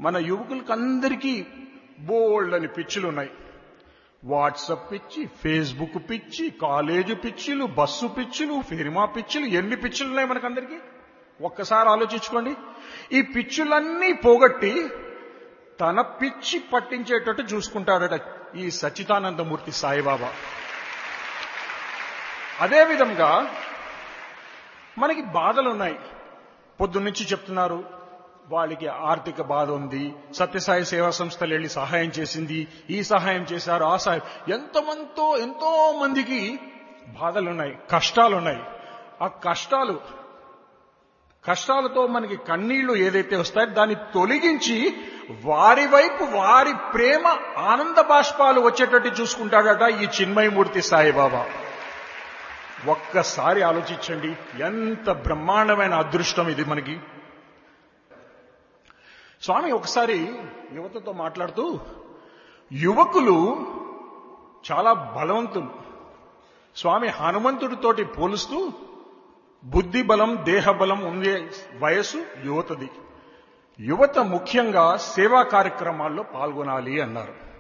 మన యువకులకందరికీ బోల్డ్ అని పిచ్చులు ఉన్నాయి. వాట్సాప్ పిచ్చి, ఫేస్బుక్ పిచ్చి, కాలేజీ పిచ్చిలు, బస్సు పిచ్చులు, సినిమా పిచ్చులు, ఎన్ని పిచ్చులు ఉన్నాయి మనకందరికీ? ఒక్కసారి ఆలోచించుకోండి. ఈ పిచ్చులన్నీ పోగొట్టి తన పిచ్చి పట్టించేటట్టు చూసుకుంటాడట ఈ సచ్చిదానందమూర్తి సాయిబాబా. అదేవిధంగా మనకి బాధలున్నాయి. పొద్దున్నుంచి చెప్తున్నారు, వాళ్ళకి ఆర్థిక బాధ ఉంది, సత్యసాయి సేవా సంస్థలు వెళ్ళి సహాయం చేసింది, ఈ సహాయం చేశారు, ఆ సహాయం, ఎంతో మందికి బాధలున్నాయి, కష్టాలున్నాయి. ఆ కష్టాలతో మనకి కన్నీళ్లు ఏదైతే వస్తాయో దాన్ని తొలగించి వారి వైపు వారి ప్రేమ ఆనంద బాష్పాలు వచ్చేటట్టు చూసుకుంటాడట ఈ చిన్మయమూర్తి సాయిబాబా. ఒక్కసారి ఆలోచించండి, ఎంత బ్రహ్మాండమైన అదృష్టం ఇది మనకి. స్వామి ఒకసారి యువతతో మాట్లాడుతూ, యువకులు చాలా బలవంతులు. స్వామి హనుమంతుడితోటి పోలుస్తూ, బుద్ధి బలం దేహ బలం ఉండే వయసు యువతది. యువత ముఖ్యంగా సేవా కార్యక్రమాల్లో పాల్గొనాలి అన్నారు.